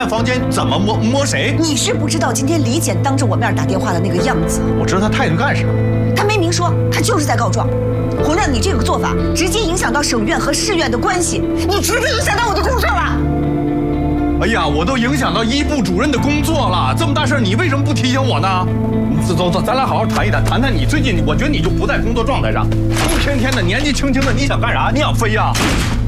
房间怎么摸谁？ 你是不知道今天李简当着我面打电话的那个样子。 我知道他态度干什么？ 他没明说，他就是在告状。洪亮，你这个做法直接影响到省院和市院的关系，你直接影响到我的工作了。 哎呀，我都影响到一部主任的工作了，这么大事你为什么不提醒我呢？走，咱俩好好谈一谈，谈谈你最近，我觉得你就不在工作状态上，一天天的年纪轻轻的，你想干啥？你想飞呀？